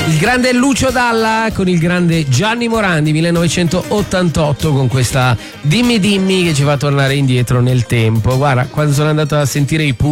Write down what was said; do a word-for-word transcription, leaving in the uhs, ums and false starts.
Il grande Lucio Dalla con il grande Gianni Morandi, millenovecentottantotto, con questa Dimmi Dimmi che ci fa tornare indietro nel tempo. Guarda, quando sono andato a sentire i Pooh